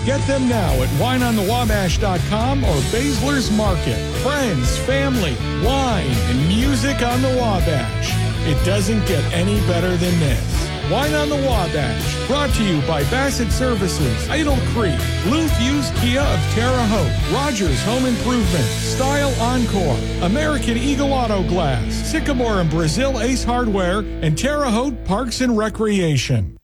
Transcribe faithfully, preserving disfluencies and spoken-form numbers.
Get them now at wine on the wabash dot com or Baszler's Market. Friends, family, wine, and music on the Wabash. It doesn't get any better than this. Wine on the Wabash, brought to you by Bassett Services, Idle Creek, Blue Fuse Kia of Terre Haute, Rogers Home Improvement, Style Encore, American Eagle Auto Glass, Sycamore and Brazil Ace Hardware, and Terre Haute Parks and Recreation.